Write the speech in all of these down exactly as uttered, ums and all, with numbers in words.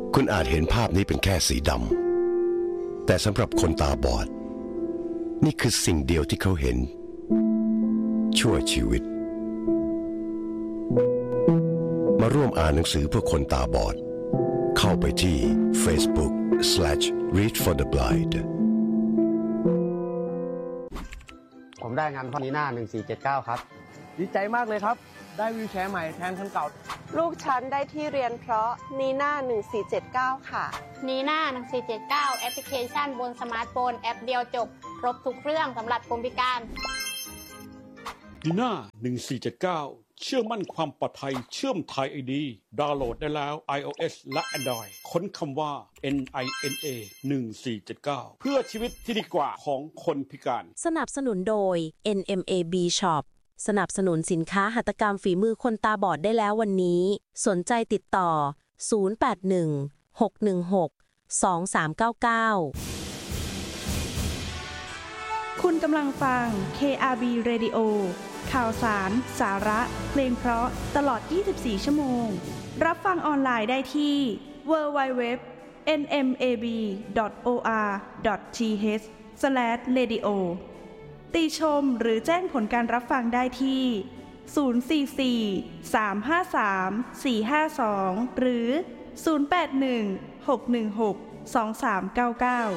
คุณอาจเห็นภาพนี้เป็นแค่สีดำแต่สำหรับคนตาบอดนี่คือสิ่งเดียวที่เขาเห็นชั่วชีวิตมาร่วมอ่านหนังสือเพื่อคนตาบอดเข้าไปที่ Facebook slash read for the blind ผมได้งานพนีน่าหนึ่งสี่เจ็ดเก้าครับดีใจมากเลยครับได้วีลแชร์ใหม่แทนคันเก่าลูกฉันได้ที่เรียนเพราะนีน่าหนึ่งสี่เจ็ดเก้าค่ะนีน่าหนึ่งสี่เจ็ดเก้าแอปพลิเคชันบนสมาร์ทโฟนแอปเดียวจบครบทุกเรื่องสำหรับคนพิการนีน่าหนึ่งสี่เจ็ดเก้าเชื่อมั่นความปลอดภัยเชื่อมไทย ไอ ดี ดาวน์โหลดได้แล้ว iOS และ Android ค้นคำว่า เอ็น ไอ เอ็น เอ หนึ่งสี่เจ็ดเก้า เพื่อชีวิตที่ดีกว่าของคนพิการสนับสนุนโดย เอ็น เอ็ม เอ บี Shop สนับสนุนสินค้าหัตถกรรมฝีมือคนตาบอดได้แล้ววันนี้สนใจติดต่อศูนย์ แปด หนึ่ง หก หนึ่ง หก สอง สาม เก้า เก้าคุณกำลังฟัง เค อาร์ บี Radio ข่าวสาร สาระ เพลงเพราะตลอดยี่สิบสี่ชั่วโมงรับฟังออนไลน์ได้ที่ ดับเบิลยู ดับเบิลยู ดับเบิลยู ดอท เอ็น เอ็ม เอ บี ดอท โอ อาร์ ดอท ที เอช สแลช เรดิโอ ติชมหรือแจ้งผลการรับฟังได้ที่ ศูนย์ สี่ สี่ สาม ห้า สาม สี่ ห้า สอง หรือ ศูนย์ แปด หนึ่ง หก หนึ่ง หก สอง สาม เก้า เก้า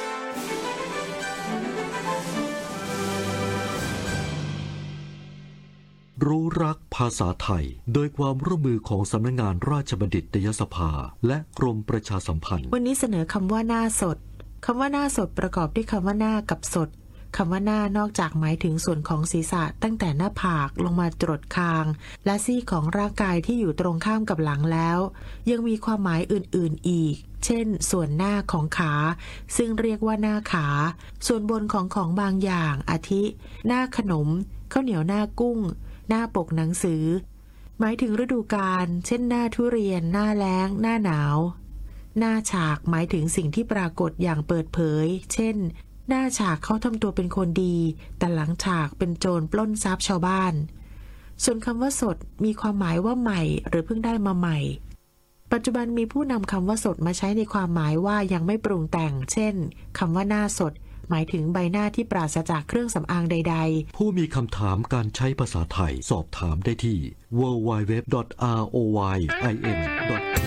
รู้รักภาษาไทยโดยความร่วมมือของสำนักงานราชบัณฑิตยสภาและกรมประชาสัมพันธ์วันนี้เสนอคำว่าหน้าสดคำว่าหน้าสดประกอบด้วยคำว่าหน้ากับสดคำว่าหน้านอกจากหมายถึงส่วนของศีรษะตั้งแต่หน้าผากลงมาจรดคางและซี่ของร่างกายที่อยู่ตรงข้ามกับหลังแล้วยังมีความหมายอื่นๆอีกเช่นส่วนหน้าของขาซึ่งเรียกว่าหน้าขาส่วนบนของของบางอย่างอาทิหน้าขนมข้าวเหนียวหน้ากุ้งหน้าปกหนังสือหมายถึงฤดูกาลเช่นหน้าทุเรียนหน้าแล้งหน้าหนาวหน้าฉากหมายถึงสิ่งที่ปรากฏอย่างเปิดเผยเช่นหน้าฉากเขาทำตัวเป็นคนดีแต่หลังฉากเป็นโจรปล้นทรัพย์ชาวบ้านส่วนคำว่าสดมีความหมายว่าใหม่หรือเพิ่งได้มาใหม่ปัจจุบันมีผู้นำคำว่าสดมาใช้ในความหมายว่ายังไม่ปรุงแต่งเช่นคำว่าหน้าสดหมายถึงใบหน้าที่ปราศจากเครื่องสำอางใดๆผู้มีคำถามการใช้ภาษาไทยสอบถามได้ที่ ดับเบิลยู ดับเบิลยู ดับเบิลยู ดอท อาร์ โอ วาย ไอ เอ็น